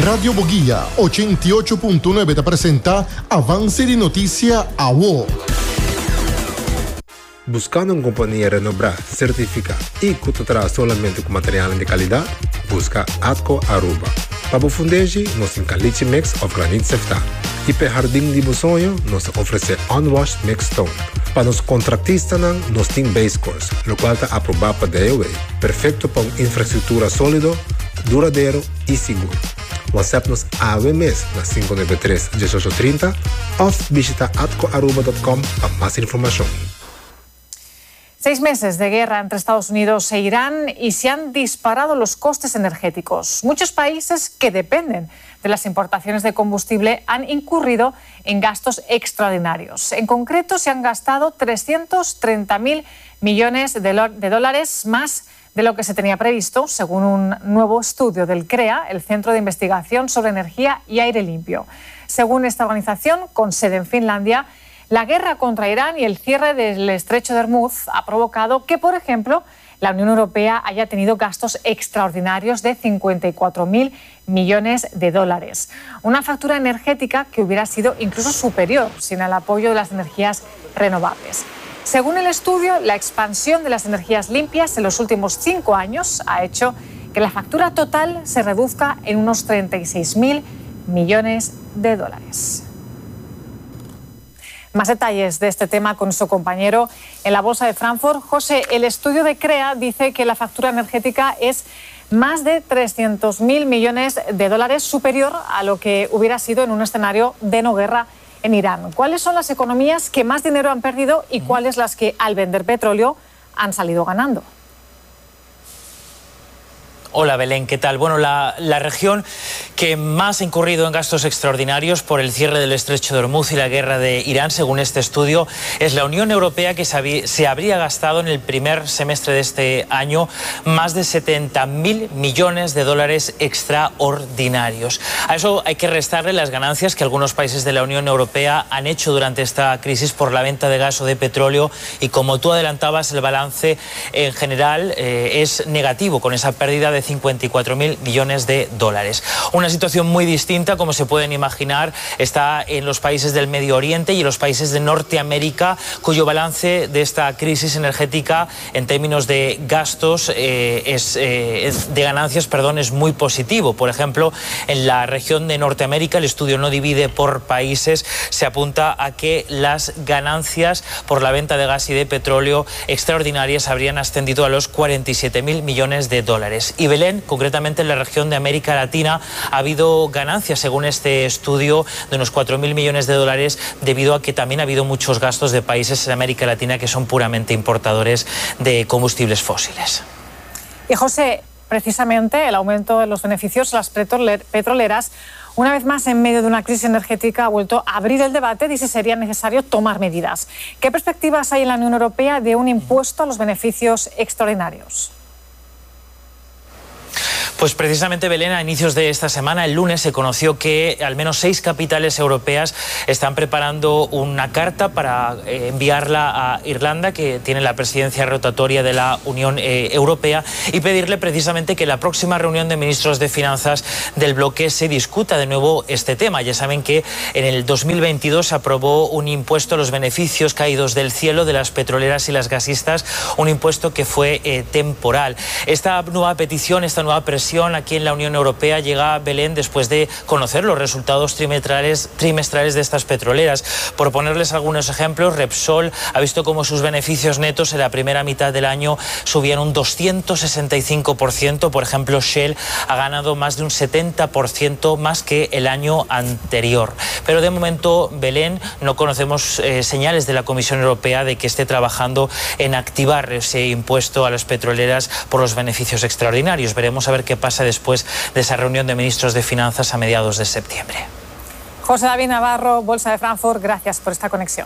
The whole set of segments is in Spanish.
Radio Boguía 88.9 te presenta Avance de Noticia AWO. Buscando una compañía renombrada, certificada y que te trae solamente con material de calidad, busca Atco Aruba. Para fundeji, nos encalite mix of granite sefta. Y para jardín de sonho, nos ofrece unwashed mix stone. Para los contratistas, nos tiene base course, lo cual está aprobado para DOA. Perfecto para una infraestructura sólido, duradero y seguro. WhatsApp-nos AWMES na 593-1830 o visita atcoaruba.com para más información. 6 meses de guerra entre Estados Unidos e Irán y se han disparado los costes energéticos. Muchos países que dependen de las importaciones de combustible han incurrido en gastos extraordinarios. En concreto, se han gastado 330.000 millones de dólares más de lo que se tenía previsto, según un nuevo estudio del CREA, el Centro de Investigación sobre Energía y Aire Limpio. Según esta organización, con sede en Finlandia, la guerra contra Irán y el cierre del estrecho de Hormuz ha provocado que, por ejemplo, la Unión Europea haya tenido gastos extraordinarios de 54.000 millones de dólares. Una factura energética que hubiera sido incluso superior sin el apoyo de las energías renovables. Según el estudio, la expansión de las energías limpias en los últimos 5 años ha hecho que la factura total se reduzca en unos 36.000 millones de dólares. Más detalles de este tema con su compañero en la Bolsa de Frankfurt. José, el estudio de CREA dice que la factura energética es más de 300.000 millones de dólares, superior a lo que hubiera sido en un escenario de no guerra en Irán. ¿Cuáles son las economías que más dinero han perdido y cuáles las que, al vender petróleo, han salido ganando? Hola Belén, ¿qué tal? Bueno, la región que más ha incurrido en gastos extraordinarios por el cierre del estrecho de Hormuz y la guerra de Irán, según este estudio, es la Unión Europea, que se habría gastado en el primer semestre de este año más de 70.000 millones de dólares extraordinarios. A eso hay que restarle las ganancias que algunos países de la Unión Europea han hecho durante esta crisis por la venta de gas o de petróleo, y como tú adelantabas, el balance en general es negativo, con esa pérdida de 54.000 millones de dólares. Una situación muy distinta, como se pueden imaginar, está en los países del Medio Oriente y en los países de Norteamérica, cuyo balance de esta crisis energética en términos de gastos, de ganancias, es muy positivo. Por ejemplo, en la región de Norteamérica, el estudio no divide por países, se apunta a que las ganancias por la venta de gas y de petróleo extraordinarias habrían ascendido a los 47.000 millones de dólares. Y Belén, concretamente en la región de América Latina, ha habido ganancias, según este estudio, de unos 4.000 millones de dólares, debido a que también ha habido muchos gastos de países en América Latina que son puramente importadores de combustibles fósiles. Y José, precisamente el aumento de los beneficios de las petroleras, una vez más en medio de una crisis energética, ha vuelto a abrir el debate de si sería necesario tomar medidas. ¿Qué perspectivas hay en la Unión Europea de un impuesto a los beneficios extraordinarios? Pues precisamente, Belén, a inicios de esta semana, el lunes, se conoció que al menos 6 capitales europeas están preparando una carta para enviarla a Irlanda, que tiene la presidencia rotatoria de la Unión Europea, y pedirle precisamente que en la próxima reunión de ministros de Finanzas del bloque se discuta de nuevo este tema. Ya saben que en el 2022 se aprobó un impuesto a los beneficios caídos del cielo de las petroleras y las gasistas, un impuesto que fue temporal. Esta nueva petición, esta nueva presión aquí en la Unión Europea llega a Belén después de conocer los resultados trimestrales de estas petroleras. Por ponerles algunos ejemplos, Repsol ha visto cómo sus beneficios netos en la primera mitad del año subían un 265%. Por ejemplo, Shell ha ganado más de un 70% más que el año anterior. Pero de momento, Belén, no conocemos señales de la Comisión Europea de que esté trabajando en activar ese impuesto a las petroleras por los beneficios extraordinarios. Veremos a ver qué pasa después de esa reunión de ministros de Finanzas a mediados de septiembre. José David Navarro, Bolsa de Frankfurt, gracias por esta conexión.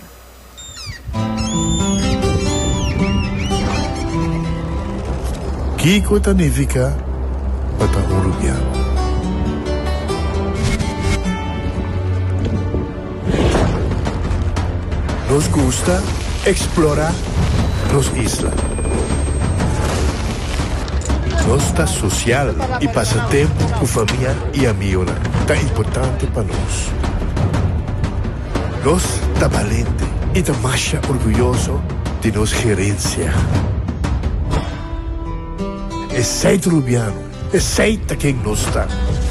Kiko Tanífica, Patahurubia. Nos gusta explorar los islas. Nostra social e passatempo com família e amigos tão importante para nós. Nós tá valente e tá mais orgulhoso de nossa gerência. É sempre Rubiano, é sempre quem nós está.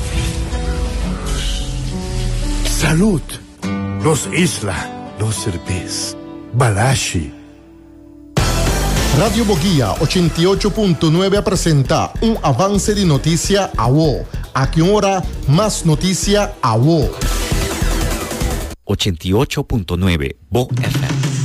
Saúde, nossa isla, nossa cerveza, Balashi. Radio Boguía 88.9 presenta un avance de noticia a WO. A qué hora más noticia a WO. 88.9 Bo FM.